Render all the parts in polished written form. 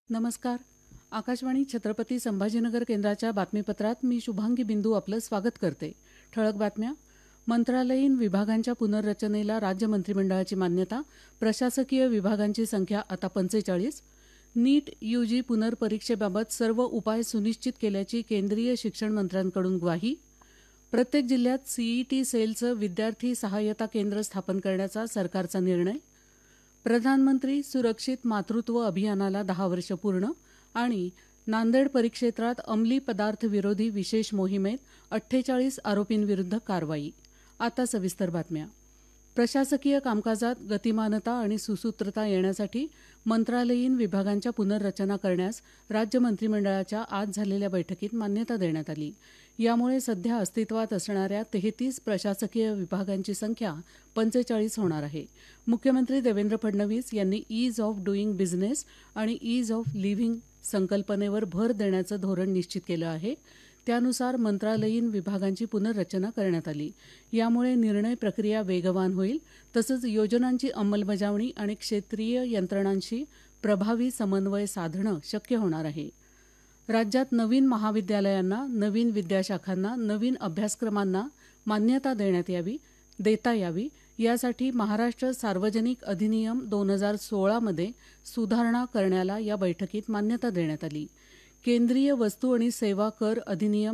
नमस्कार. आकाशवाणी छत्रपती संभाजीनगर केंद्राच्या बातमीपत्रात मी शुभांगी बिंदू आपलं स्वागत करते. ठळक बातम्या. मंत्रालयीन विभागांच्या पुनर्रचनेला राज्य मंत्रिमंडळाची मान्यता. प्रशासकीय विभागांची संख्या आता 45. नीट यूजी पुनर्परीक्षेबाबत सर्व उपाय सुनिश्चित केल्याची केंद्रीय शिक्षण मंत्र्यांकडून ग्वाही. प्रत्येक जिल्ह्यात सीईटी सेलचं विद्यार्थी सहाय्यता केंद्र स्थापन करण्याचा सरकारचा निर्णय. प्रधानमंत्री सुरक्षित मातृत्व अभियानाला 10 वर्ष पूर्ण. आणि नांदेड परिक्षेत्रात अंमली पदार्थ विरोधी विशेष मोहिमेत 48 आरोपींविरुद्ध कारवाई. आता सविस्तर बातम्या. प्रशासकीय कामकाजात गतिमानता आणि सुसूत्रता येण्यासाठी मंत्रालयीन विभागांच्या पुनर्रचना करण्यास राज्य मंत्रिमंडळाच्या आज झालेल्या बैठकीत मान्यता देण्यात आली. यामुळे सध्या अस्तित्वात असणाऱ्या 33 प्रशासकीय विभागांची संख्या 45 होणार आहे. मुख्यमंत्री देवेंद्र फडणवीस यांनी ईज ऑफ डुईंग बिझनेस आणि ईज ऑफ लिव्हिंग संकल्पनेवर भर देण्याचं धोरण निश्चित केलं आहे. त्यानुसार मंत्रालयीन विभागांची पुनर्रचना करण्यात आली. यामुळे निर्णय प्रक्रिया वेगवान होईल. तसंच योजनांची अंमलबजावणी आणि क्षेत्रीय यंत्रणांशी प्रभावी समन्वय साधणं शक्य होणार आहे. राज्यात नवीन महाविद्यालयांना, नवीन विद्याशाखांना, नवीन अभ्यासक्रमांना मान्यता देता यावी यासाठी महाराष्ट्र सार्वजनिक अधिनियम 2016 मध्ये सुधारणा करण्याला या बैठकीत मान्यता देण्यात आली. केंद्रीय वस्तू आणि सेवा कर अधिनियम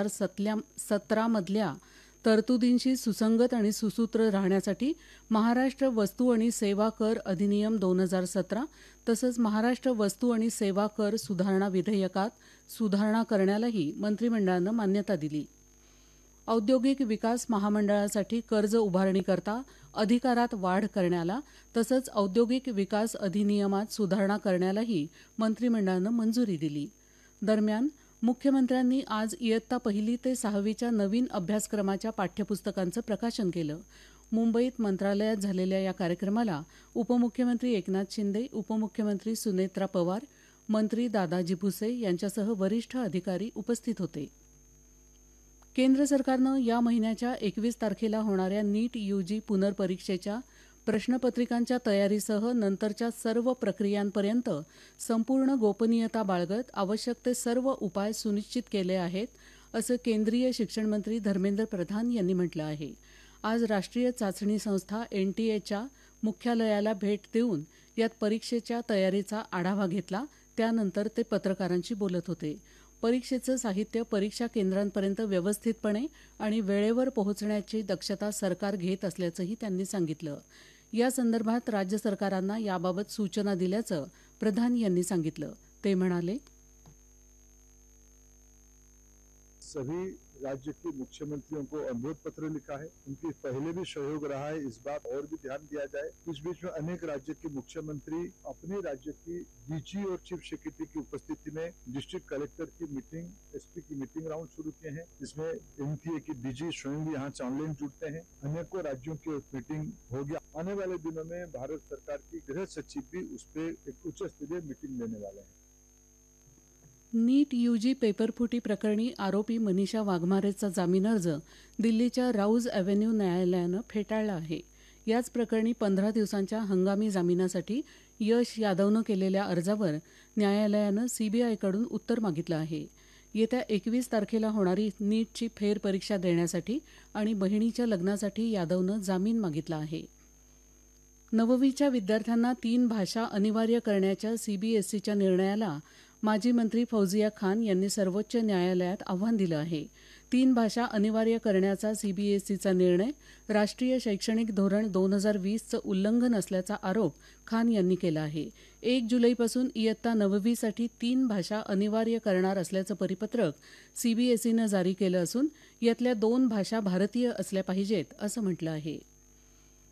2017 मधल्या तरतुदींशी सुसंगत आणि सुसूत्र राहण्यासाठी महाराष्ट्र वस्तू आणि सेवा कर अधिनियम 2017 तसंच महाराष्ट्र वस्तू आणि सेवा कर सुधारणा विधेयकात सुधारणा करण्यालाही मंत्रिमंडळानं मान्यता दिली. औद्योगिक विकास महामंडळासाठी कर्ज उभारणीकरता अधिकारात वाढ करण्याला तसंच औद्योगिक विकास अधिनियमात सुधारणा करण्यालाही मंत्रिमंडळानं मंजुरी दिली. दरम्यान मुख्यमंत्र्यांनी आज इयत्ता 1 ते 6वीच्या नवीन अभ्यासक्रमाच्या पाठ्यपुस्तकांचं प्रकाशन केलं. मुंबईत मंत्रालयात झालेल्या या कार्यक्रमाला उपमुख्यमंत्री एकनाथ शिंदे, उपमुख्यमंत्री सुनेत्रा पवार, मंत्री दादाजी भुसे यांच्यासह वरिष्ठ अधिकारी उपस्थित होते. केंद्र सरकारनं या महिन्याच्या 21 तारखेला होणाऱ्या नीट यूजी पुनर्परीक्षेच्या प्रश्नपत्रिकांच्या तयारीसह नंतरच्या सर्व प्रक्रियांपर्यंत संपूर्ण गोपनीयता बाळगत आवश्यक ते सर्व उपाय सुनिश्चित केले आहेत, असं केंद्रीय शिक्षण मंत्री धर्मेंद्र प्रधान यांनी म्हटलं आहे. आज राष्ट्रीय चाचणी संस्था NTA मुख्यालयाला भेट देऊन यात परीक्षेच्या तयारीचा आढावा घेतला. त्यानंतर ते पत्रकारांशी बोलत होते. परीक्षेचं साहित्य परीक्षा केंद्रांपर्यंत व्यवस्थितपणे आणि वेळेवर पोहोचण्याची दक्षता सरकार घेत असल्याचंही त्यांनी सांगितलं. या संदर्भात राज्य सरकारांना याबाबत सूचना दिल्याचं प्रधान यांनी सांगितलं. ते म्हणाले, सभी राज्य के मुख्यमंत्रियों को अनुरोध पत्र लिखा है. उनकी पहले भी सहयोग रहा है. इस बात और भी ध्यान दिया जाए. इस बीच में अनेक राज्य के मुख्यमंत्री अपने राज्य की डीजी और चीफ सेक्रेटरी की उपस्थिति में डिस्ट्रिक्ट कलेक्टर की मीटिंग, एसपी की मीटिंग राउंड शुरू किए हैं, जिसमें NTA की डीजी स्वयं भी यहाँ ऑनलाइन जुड़ते हैं. अनेकों राज्यों की मीटिंग हो गया. आने वाले दिनों में भारत सरकार की गृह सचिव भी उस पर एक उच्च स्तरीय मीटिंग लेने वाले हैं. नीट यूजी पेपरफुटी प्रकरणी आरोपी मनीषा वाघमारेचा जामीन अर्ज दिल्लीच्या राऊज अॅव्हेन्यू न्यायालयानं फेटाळला आहे. याच प्रकरणी 15 दिवसांच्या हंगामी जामिनासाठी यश यादवनं केलेल्या अर्जावर न्यायालयानं CBIकडून उत्तर मागितलं आहे. येत्या 21 तारखेला होणारी नीटची फेरपरीक्षा देण्यासाठी आणि बहिणीच्या लग्नासाठी यादवनं जामीन मागितला आहे. 9वीच्या विद्यार्थ्यांना 3 भाषा अनिवार्य करण्याच्या CBSEच्या निर्णयाला माजी मंत्री फौजिया खान यांनी सर्वोच्च न्यायालयात आव्हान दिलं आहे. 3 भाषा अनिवार्य करण्याचा CBSEचा निर्णय राष्ट्रीय शैक्षणिक धोरण 2020चं उल्लंघन असल्याचा आरोप खान यांनी केला आहे. 1 जुलैपासून इयत्ता 9वीसाठी 3 भाषा अनिवार्य करणार असल्याचं परिपत्रक CBSEनं जारी केलं असून यातल्या 2 भाषा भारतीय असल्या पाहिजेत असं म्हटलं आहे.